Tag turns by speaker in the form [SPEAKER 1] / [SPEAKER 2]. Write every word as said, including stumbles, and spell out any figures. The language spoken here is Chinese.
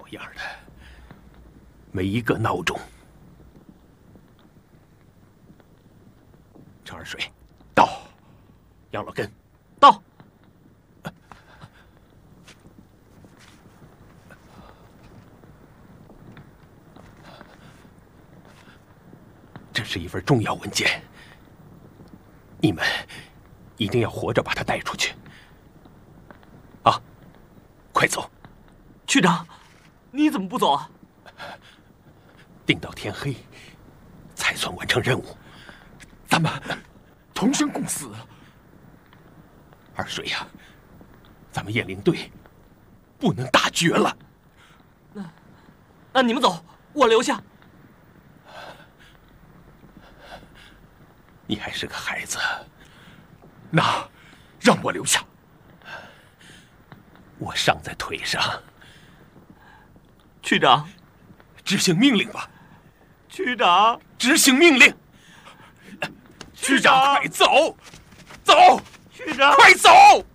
[SPEAKER 1] 样的，没一个孬种。程二水，到。杨老根，
[SPEAKER 2] 到。
[SPEAKER 1] 这是一份重要文件，你们一定要活着把它带出去。啊，快走！
[SPEAKER 2] 区长，你怎么不走啊？
[SPEAKER 1] 定到天黑，才算完成任务。
[SPEAKER 3] 咱们同生共死。
[SPEAKER 1] 二水呀、啊，咱们雁翎队不能大绝了。
[SPEAKER 2] 那，那你们走，我留下。
[SPEAKER 1] 你还是个孩子，
[SPEAKER 3] 那让我留下。
[SPEAKER 1] 我伤在腿上。
[SPEAKER 2] 区长，
[SPEAKER 1] 执行命令吧。
[SPEAKER 2] 区长，
[SPEAKER 1] 执行命令。
[SPEAKER 3] 区长，快走，走！
[SPEAKER 2] 区长，
[SPEAKER 3] 快走！